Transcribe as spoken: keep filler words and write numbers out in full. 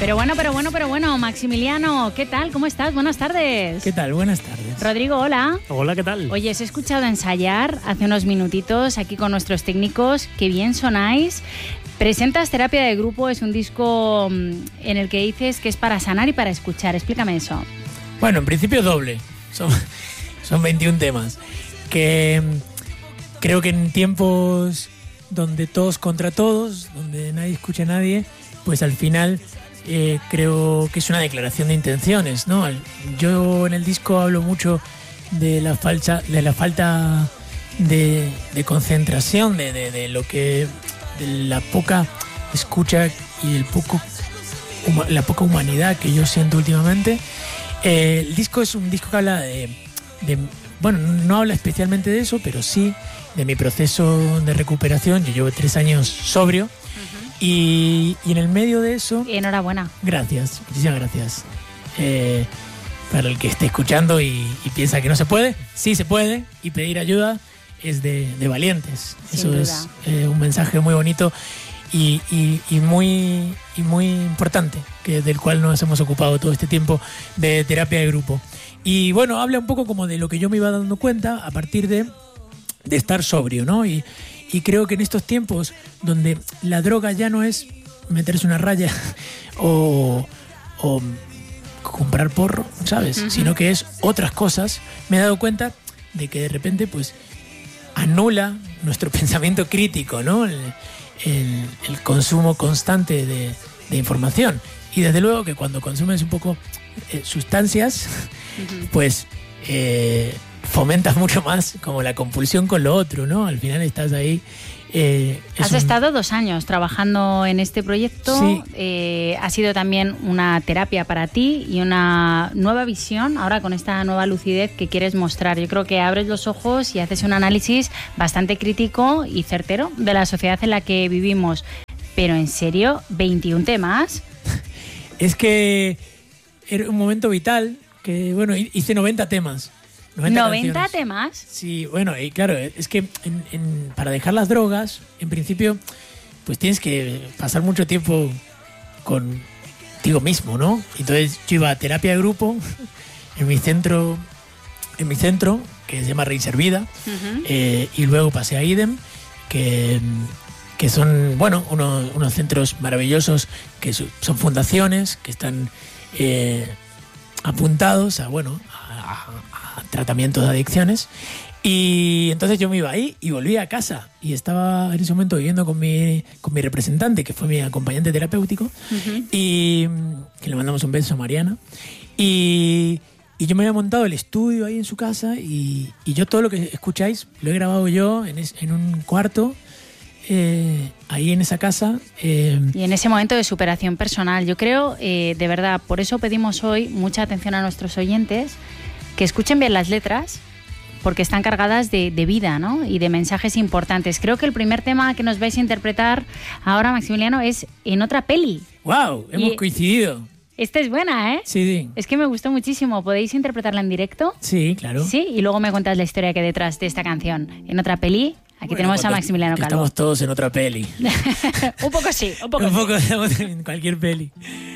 Pero bueno, pero bueno, pero bueno, Maximiliano, ¿qué tal? ¿Cómo estás? Buenas tardes. ¿Qué tal? Buenas tardes. Rodrigo, hola. Hola, ¿qué tal? Oye, os he escuchado ensayar hace unos minutitos aquí con nuestros técnicos. Qué bien sonáis. Presentas Terapia de Grupo, es un disco en el que dices que es para sanar y para escuchar. Explícame eso. Bueno, en principio doble. Son, son veintiún temas. Que creo que en tiempos donde todos contra todos, donde nadie escucha a nadie, pues al final eh, creo que es una declaración de intenciones, ¿no? Yo en el disco hablo mucho de la falta, de la falta de, de concentración, de, de, de lo que, de la poca escucha y el poco, la poca humanidad que yo siento últimamente. Eh, el disco es un disco que habla de, de, bueno, no habla especialmente de eso, pero sí de mi proceso de recuperación. Yo llevo tres años sobrio. Uh-huh. y, y en el medio de eso... Y enhorabuena. Gracias, muchísimas gracias. Eh, para el que esté escuchando y, y piensa que no se puede, sí se puede, y pedir ayuda es de, de valientes. Sin Eso duda. es eh, un mensaje muy bonito y, y, y, muy, y muy importante, que, del cual nos hemos ocupado todo este tiempo de terapia de grupo. Y bueno, habla un poco como de lo que yo me iba dando cuenta a partir de, de estar sobrio, ¿no? Y, y creo que en estos tiempos donde la droga ya no es meterse una raya o, o comprar porro, ¿sabes? Uh-huh. Sino que es otras cosas, me he dado cuenta de que de repente pues anula nuestro pensamiento crítico, ¿no? El, el, el consumo constante de, de información. Y desde luego que cuando consumes un poco eh, sustancias, uh-huh. pues eh, fomentas mucho más como la compulsión con lo otro, ¿no? Al final estás ahí. Eh, Has un... estado dos años trabajando en este proyecto. Sí. Eh, ha sido también una terapia para ti y una nueva visión ahora con esta nueva lucidez que quieres mostrar. Yo creo que abres los ojos y haces un análisis bastante crítico y certero de la sociedad en la que vivimos. Pero en serio, veintiún temas. Es que era un momento vital que, bueno, hice noventa temas. noventa, ¿noventa temas? Sí, bueno, y claro, es que en, en, para dejar las drogas, en principio, pues tienes que pasar mucho tiempo contigo mismo, ¿no? Entonces yo iba a terapia de grupo en mi centro, en mi centro que se llama Reinservida, uh-huh. eh, y luego pasé a IDEM, que, que son, bueno, unos, unos centros maravillosos que son fundaciones que están eh, apuntados a, bueno, a, a tratamientos de adicciones. Y entonces yo me iba ahí y volví a casa y estaba en ese momento viviendo con mi, con mi representante, que fue mi acompañante terapéutico, uh-huh. y que le mandamos un beso a Mariana. Y, y yo me había montado el estudio ahí en su casa y, y yo todo lo que escucháis lo he grabado yo en, es, en un cuarto, eh, ahí en esa casa. Eh, y en ese momento de superación personal, yo creo, eh, de verdad, por eso pedimos hoy mucha atención a nuestros oyentes, que escuchen bien las letras, porque están cargadas de, de vida, ¿no? Y de mensajes importantes. Creo que el primer tema que nos vais a interpretar ahora, Maximiliano, es En otra peli. ¡Wow! Hemos y coincidido. Esta es buena, ¿eh? Sí, sí. Es que me gustó muchísimo. ¿Podéis interpretarla en directo? Sí, claro. Sí, y luego me cuentas la historia que hay detrás de esta canción. En otra peli, aquí bueno, tenemos a Maximiliano Calvo. Estamos todos en otra peli. Un poco sí, un poco un sí. Un poco estamos en cualquier peli.